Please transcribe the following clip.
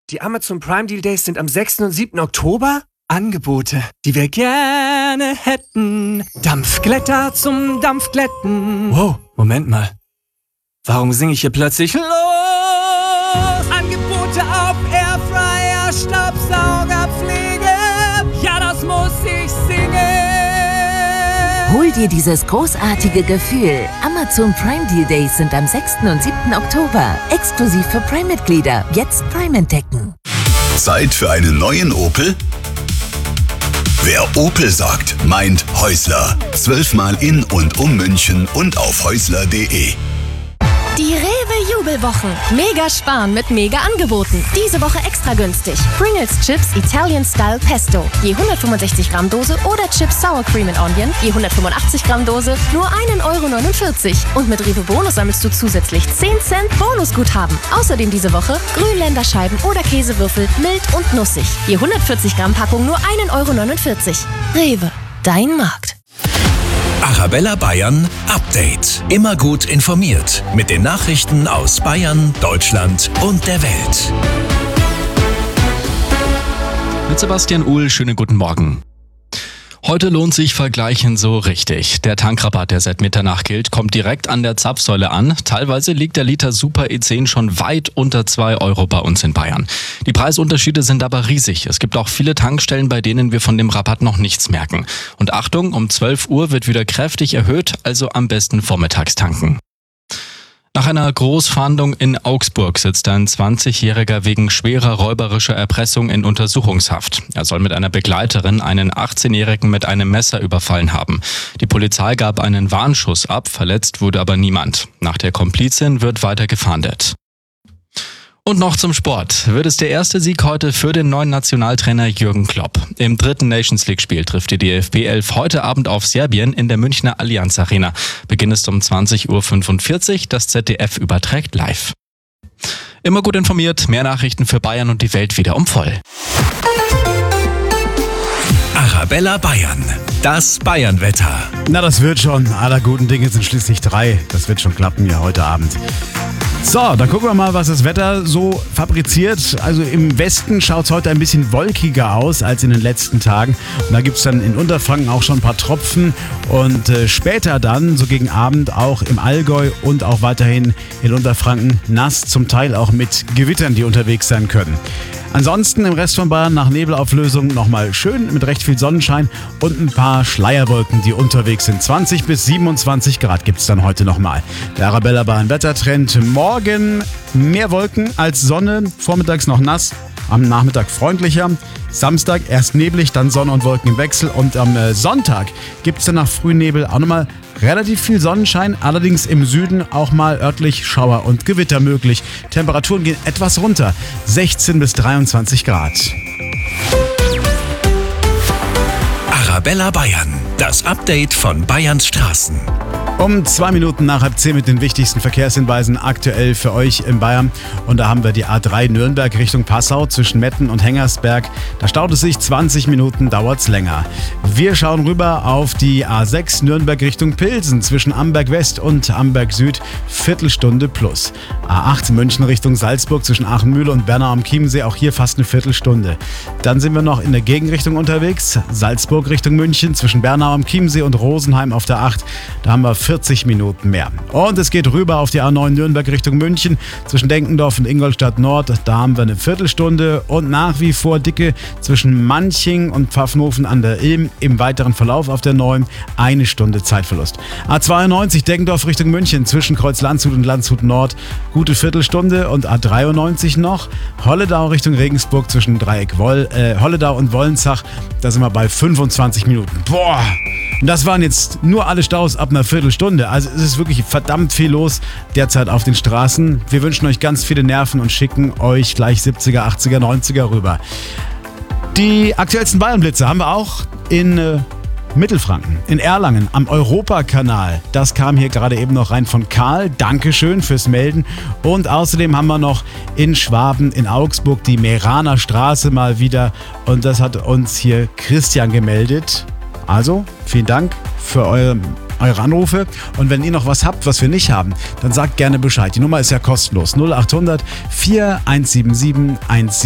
Die Amazon Prime Deal Days sind am 6. und 7. Oktober? Angebote, die wir gerne hätten. Dampfglätter zum Dampfglätten. Wow, Moment mal. Warum singe ich hier plötzlich los? Angebote auf Airfryer, Staubsaugerpflege. Ja, das muss ich singen. Hol dir dieses großartige Gefühl. Amazon Prime Deal Days sind am 6. und 7. Oktober. Exklusiv für Prime-Mitglieder. Jetzt Prime entdecken. Zeit für einen neuen Opel? Wer Opel sagt, meint Häusler. 12-mal in und um München und auf häusler.de. Die Rewe-Jubelwochen. Mega sparen mit Mega-Angeboten. Diese Woche extra günstig. Pringles Chips Italian Style Pesto. Je 165 Gramm Dose oder Chips Sour Cream and Onion. Je 185 Gramm Dose. Nur 1,49 €. Und mit Rewe Bonus sammelst du zusätzlich 10 Cent Bonusguthaben. Außerdem diese Woche Grünländerscheiben oder Käsewürfel mild und nussig. Je 140 Gramm Packung nur 1,49 €. Rewe. Dein Markt. Arabella Bayern Update. Immer gut informiert mit den Nachrichten aus Bayern, Deutschland und der Welt. Mit Sebastian Uhl, schönen guten Morgen. Heute lohnt sich Vergleichen so richtig. Der Tankrabatt, der seit Mitternacht gilt, kommt direkt an der Zapfsäule an. Teilweise liegt der Liter Super E10 schon weit unter 2 € bei uns in Bayern. Die Preisunterschiede sind aber riesig. Es gibt auch viele Tankstellen, bei denen wir von dem Rabatt noch nichts merken. Und Achtung, um 12 Uhr wird wieder kräftig erhöht, also am besten vormittags tanken. Nach einer Großfahndung in Augsburg sitzt ein 20-Jähriger wegen schwerer räuberischer Erpressung in Untersuchungshaft. Er soll mit einer Begleiterin einen 18-Jährigen mit einem Messer überfallen haben. Die Polizei gab einen Warnschuss ab, verletzt wurde aber niemand. Nach der Komplizin wird weiter gefahndet. Und noch zum Sport. Wird es der erste Sieg heute für den neuen Nationaltrainer Jürgen Klopp. Im 3. Nations-League-Spiel trifft die DFB 11 heute Abend auf Serbien in der Münchner Allianz Arena. Beginn ist um 20:45 Uhr. Das ZDF überträgt live. Immer gut informiert, mehr Nachrichten für Bayern und die Welt wieder um voll. Arabella Bayern. Das Bayern-Wetter. Na, das wird schon. Aller guten Dinge sind schließlich 3. Das wird schon klappen ja heute Abend. So, dann gucken wir mal, was das Wetter so fabriziert. Also im Westen schaut es heute ein bisschen wolkiger aus als in den letzten Tagen. Und da gibt es dann in Unterfranken auch schon ein paar Tropfen. Und später dann, so gegen Abend, auch im Allgäu und auch weiterhin in Unterfranken nass, zum Teil auch mit Gewittern, die unterwegs sein können. Ansonsten im Rest von Bayern nach Nebelauflösung nochmal schön mit recht viel Sonnenschein und ein paar Schleierwolken, die unterwegs sind. 20 bis 27 Grad gibt es dann heute nochmal. Der Arabella Bayern Wettertrend. Morgen mehr Wolken als Sonne, vormittags noch nass, am Nachmittag freundlicher. Samstag erst neblig, dann Sonne und Wolken im Wechsel. Und am Sonntag gibt es dann nach Frühnebel auch nochmal relativ viel Sonnenschein, allerdings im Süden auch mal örtlich Schauer und Gewitter möglich. Temperaturen gehen etwas runter, 16 bis 23 Grad. Arabella Bayern, das Update von Bayerns Straßen. Um 2 Minuten nach 9:30 mit den wichtigsten Verkehrshinweisen aktuell für euch in Bayern. Und da haben wir die A3 Nürnberg Richtung Passau zwischen Metten und Hengersberg. Da staut es sich, 20 Minuten dauert's länger. Wir schauen rüber auf die A6 Nürnberg Richtung Pilsen zwischen Amberg West und Amberg Süd, Viertelstunde plus. A8 München Richtung Salzburg zwischen Aachenmühle und Bernau am Chiemsee, auch hier fast eine Viertelstunde. Dann sind wir noch in der Gegenrichtung unterwegs, Salzburg Richtung München zwischen Bernau am Chiemsee und Rosenheim auf der 8. Da haben wir 40 Minuten mehr. Und es geht rüber auf die A9 Nürnberg Richtung München zwischen Denkendorf und Ingolstadt Nord. Da haben wir eine Viertelstunde und nach wie vor dicke zwischen Manching und Pfaffenhofen an der Ilm. Im weiteren Verlauf auf der 9 1 Stunde Zeitverlust. A92 Denkendorf Richtung München zwischen Kreuz Landshut und Landshut Nord. Gute Viertelstunde und A93 noch. Holledau Richtung Regensburg zwischen Holledau und Wollensach. Da sind wir bei 25 Minuten. Boah! Und das waren jetzt nur alle Staus ab einer Viertelstunde. Also es ist wirklich verdammt viel los derzeit auf den Straßen. Wir wünschen euch ganz viele Nerven und schicken euch gleich 70er, 80er, 90er rüber. Die aktuellsten Bayernblitze haben wir auch in Mittelfranken, in Erlangen, am Europakanal. Das kam hier gerade eben noch rein von Karl. Dankeschön fürs Melden. Und außerdem haben wir noch in Schwaben, in Augsburg, die Meraner Straße mal wieder. Und das hat uns hier Christian gemeldet. Also, vielen Dank für eure Anrufe. Und wenn ihr noch was habt, was wir nicht haben, dann sagt gerne Bescheid. Die Nummer ist ja kostenlos. 0800 4177 17.